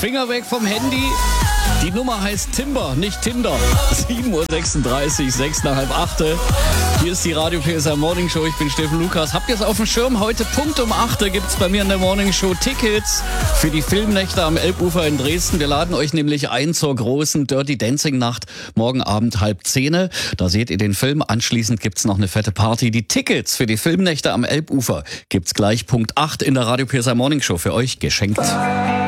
Finger weg vom Handy. Die Nummer heißt Timber, nicht Tinder. 7.36 Uhr, 6 nach halb 8. Hier ist die Radio PSR Morning Show. Ich bin Steffen Lukas. Habt ihr es auf dem Schirm? Heute Punkt um 8 gibt es bei mir in der Morning Show Tickets für die Filmnächte am Elbufer in Dresden. Wir laden euch nämlich ein zur großen Dirty Dancing Nacht morgen Abend 9:30. Da seht ihr den Film. Anschließend gibt es noch eine fette Party. Die Tickets für die Filmnächte am Elbufer gibt es gleich Punkt 8 in der Radio PSR Morning Show für euch geschenkt.